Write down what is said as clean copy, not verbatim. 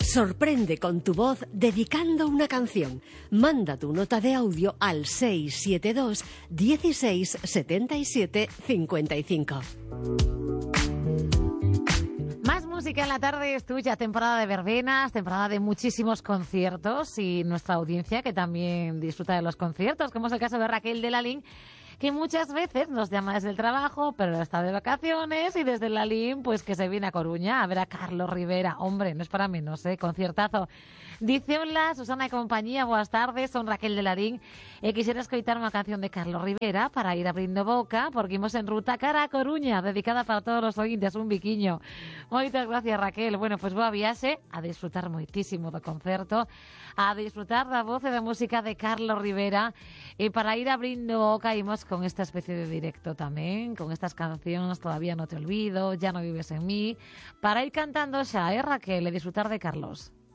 Sorprende con tu voz dedicando una canción. Manda tu nota de audio al 672 16 77 55. Más música en la tarde es tuya, temporada de verbenas, temporada de muchísimos conciertos y nuestra audiencia que también disfruta de los conciertos, como es el caso de Raquel de Lalín, que muchas veces nos llama desde el trabajo, pero está de vacaciones y desde Lalín, pues que se viene a Coruña a ver a Carlos Rivera. Hombre, no es para menos, conciertazo. Dice, hola, Susana y compañía, buenas tardes, son Raquel de Lalín. Quisiera escoitar una canción de Carlos Rivera para ir abrindo boca, porque imos en ruta cara a Coruña, dedicada para todos los ointes, un biquiño. Moitas gracias, Raquel. Bueno, pues boa viaxe, a disfrutar moitísimo do concerto, a disfrutar da voz e da música de Carlos Rivera, e para ir abrindo boca imos con esta especie de directo tamén, con estas cancións Todavía no te olvido, Ya no vives en mí, para ir cantando xa, Raquel, e disfrutar de Carlos.